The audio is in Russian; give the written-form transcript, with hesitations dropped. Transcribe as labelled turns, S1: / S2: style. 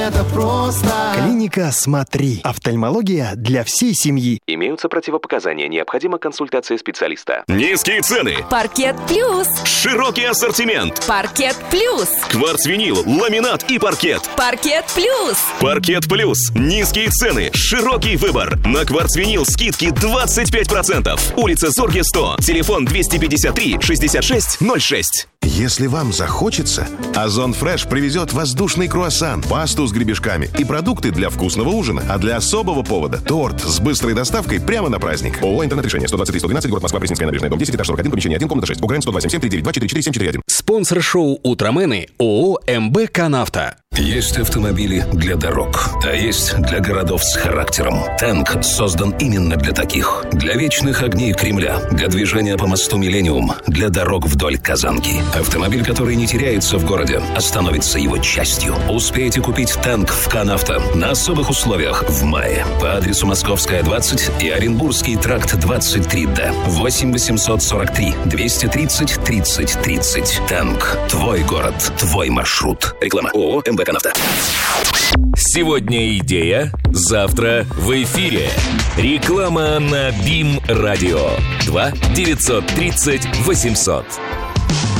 S1: это просто.
S2: Клиника «Смотри». Офтальмология для всей семьи.
S3: Имеются противопоказания. Необходима консультация специалиста.
S4: Низкие цены.
S5: Паркет Плюс.
S4: Широкий ассортимент.
S5: Паркет Плюс.
S4: Кварцвинил, ламинат и паркет.
S5: Паркет Плюс.
S4: Паркет Плюс. Низкие цены. Широкий выбор. На кварцвинил скидки 25%. Улица Зорге, 100. Телефон 253 66 06.
S6: Если вам захочется, Озон Фреш привезет воздушный круассан, пасту с гребешками и продукты для вкусного ужина. А для особого повода – торт с быстрой доставкой прямо на праздник. ООО «Интернет-решение», 123-112, город Москва, Пресненская набережная, дом 10, этаж 41, помещение 1, комната 6. УГРН 102-7739-244-741.
S7: Спонсор шоу «Утромены» ООО МБ «Канавто».
S8: Есть автомобили для дорог, а есть для городов с характером. Тэнк создан именно для таких. Для вечных огней Кремля, для движения по мосту Миллениум, для дорог вдоль Казанки. Автомобиль, который не теряется в городе, а становится его частью. Успейте купить Тэнк в Канавто на особых условиях в мае. По адресу Московская, 20 и Оренбургский тракт 23Д. 8 843 230 30 30. Тэнк. Твой город, твой маршрут. Реклама ООО МБ «Канавто».
S4: Сегодня идея, завтра в эфире. Реклама на БИМ Радио. 2 930 800.